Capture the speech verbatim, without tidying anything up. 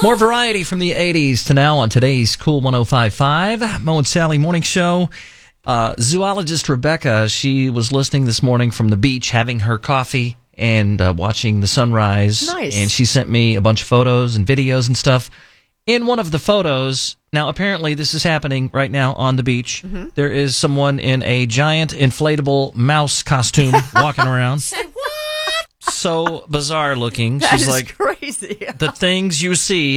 More variety from the eighties to now on today's Cool one oh five point five. Mo and Sally Morning Show. Uh, zoologist Rebecca, she was listening this morning from the beach, having her coffee and uh, watching the sunrise. Nice. And she sent me a bunch of photos and videos and stuff. In one of the photos, now apparently this is happening right now on the beach. Mm-hmm. There is someone in a giant inflatable mouse costume walking around. What? So bizarre looking. That She's is like, crazy. the things you see